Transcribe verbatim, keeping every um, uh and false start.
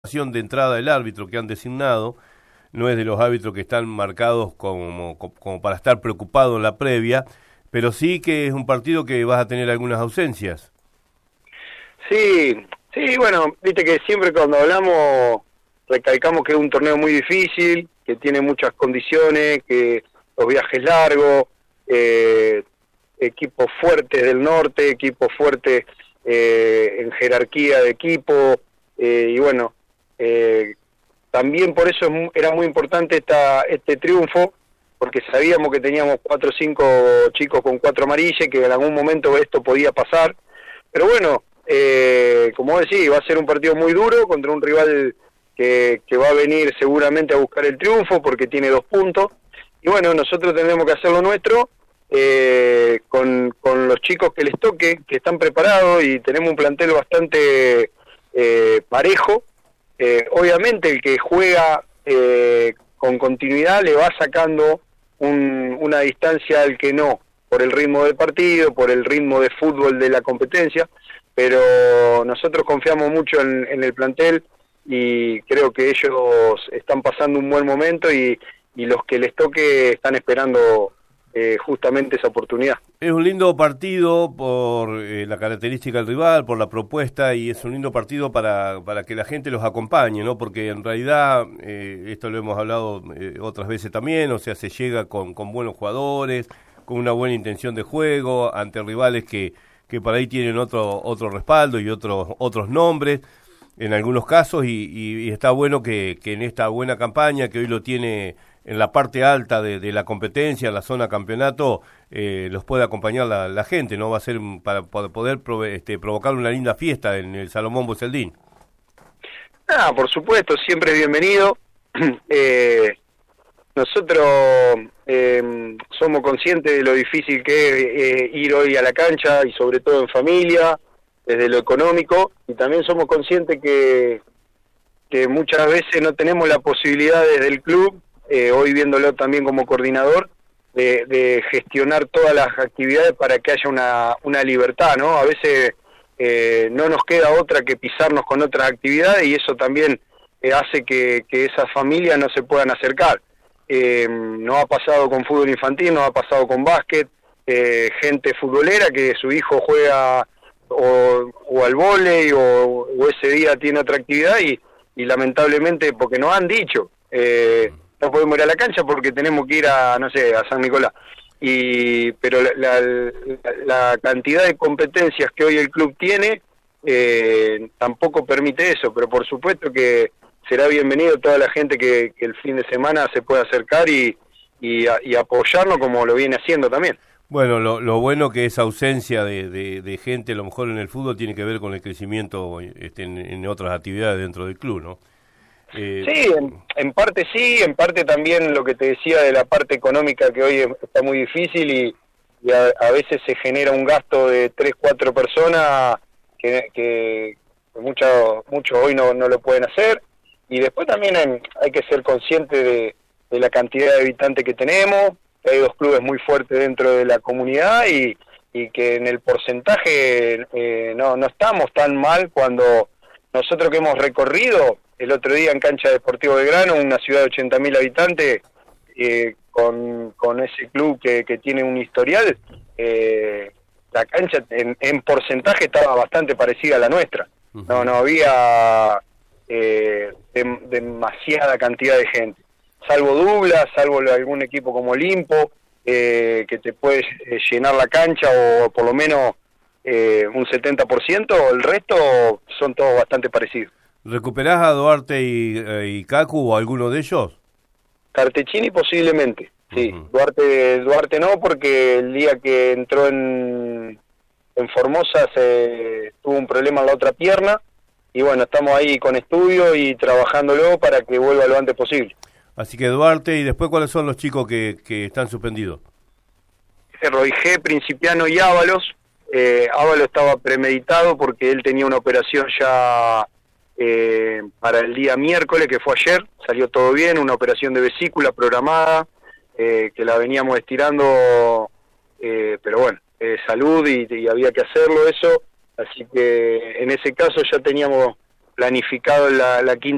de entrada del árbitro que han designado, no es de los árbitros que están marcados como, como para estar preocupados en la previa, pero sí que es un partido que vas a tener algunas ausencias. Sí, sí, bueno, viste que siempre cuando hablamos recalcamos que es un torneo muy difícil, que tiene muchas condiciones, que los viajes largos, eh, equipos fuertes del norte, equipos fuertes eh, en jerarquía de equipo, eh, y bueno, eh, también por eso era muy importante esta, este triunfo, porque sabíamos que teníamos cuatro o cinco chicos con cuatro amarillas, que en algún momento esto podía pasar, pero bueno, eh, como decís, va a ser un partido muy duro contra un rival que, que va a venir seguramente a buscar el triunfo, porque tiene dos puntos, y bueno, nosotros tendremos que hacer lo nuestro, eh, con, con los chicos que les toque, que están preparados, y tenemos un plantel bastante eh, parejo. Eh, obviamente el que juega eh, con continuidad le va sacando un, una distancia al que no, por el ritmo del partido, por el ritmo de fútbol de la competencia, pero nosotros confiamos mucho en, en el plantel y creo que ellos están pasando un buen momento y, y los que les toque están esperando eh, justamente esa oportunidad. Es un lindo partido por eh, la característica del rival, por la propuesta, y es un lindo partido para, para que la gente los acompañe, ¿no? Porque en realidad, eh, esto lo hemos hablado eh, otras veces también, o sea, se llega con, con buenos jugadores, con una buena intención de juego, ante rivales que, que por ahí tienen otro, otro respaldo y otros, otros nombres, en algunos casos, y, y, y está bueno que, que en esta buena campaña, que hoy lo tiene en la parte alta de, de la competencia, en la zona campeonato, eh, los puede acompañar la, la gente, ¿no? Va a ser para poder prove, este, provocar una linda fiesta en el Salomón Boceldín. Ah, por supuesto, siempre bienvenido. eh, nosotros eh, somos conscientes de lo difícil que es eh, ir hoy a la cancha, y sobre todo en familia, desde lo económico, y también somos conscientes que, que muchas veces no tenemos la posibilidad desde el club, Eh, hoy viéndolo también como coordinador, de, de gestionar todas las actividades para que haya una, una libertad, ¿no? A veces eh, no nos queda otra que pisarnos con otras actividades, y eso también eh, hace que, que esas familias no se puedan acercar. Eh, nos ha pasado con fútbol infantil, nos ha pasado con básquet, eh, gente futbolera que su hijo juega o, o al vóley o, o ese día tiene otra actividad, y, y lamentablemente, porque nos han dicho... Eh, no podemos ir a la cancha porque tenemos que ir a, no sé, a San Nicolás. Y pero la, la, la cantidad de competencias que hoy el club tiene eh, tampoco permite eso, pero por supuesto que será bienvenido toda la gente que, que el fin de semana se pueda acercar y, y, a, y apoyarnos como lo viene haciendo también. Bueno, lo, lo bueno que esa ausencia de, de, de gente, a lo mejor en el fútbol, tiene que ver con el crecimiento este, en, en otras actividades dentro del club, ¿no? Eh... Sí, en, en parte sí, en parte también lo que te decía de la parte económica, que hoy está muy difícil y, y a, a veces se genera un gasto de tres, cuatro personas que, que muchos muchos hoy no, no lo pueden hacer, y después también hay, hay que ser consciente de, de la cantidad de habitantes que tenemos, que hay dos clubes muy fuertes dentro de la comunidad y, y que en el porcentaje eh, no, no estamos tan mal cuando nosotros que hemos recorrido el otro día en Cancha Deportivo Belgrano, una ciudad de ochenta mil habitantes, eh, con, con ese club que, que tiene un historial, eh, la cancha en, en porcentaje estaba bastante parecida a la nuestra. Uh-huh. No no había eh, de, demasiada cantidad de gente. Salvo Douglas, salvo algún equipo como Olimpo, eh, que te puede llenar la cancha, o por lo menos eh, un setenta por ciento, el resto son todos bastante parecidos. ¿Recuperás a Duarte y, eh, y Cacu o alguno de ellos? Cartechini posiblemente, sí. Uh-huh. Duarte Duarte no, porque el día que entró en, en Formosa se tuvo un problema en la otra pierna, y bueno, estamos ahí con estudio y trabajándolo para que vuelva lo antes posible. Así que Duarte, y después, ¿cuáles son los chicos que, que están suspendidos? Roy G, Principiano y Ábalos. Eh, Ábalos estaba premeditado porque él tenía una operación ya... Eh, para el día miércoles, que fue ayer, salió todo bien, una operación de vesícula programada, eh, que la veníamos estirando, eh, pero bueno, eh, salud y, y había que hacerlo eso, así que en ese caso ya teníamos planificado la, la quinta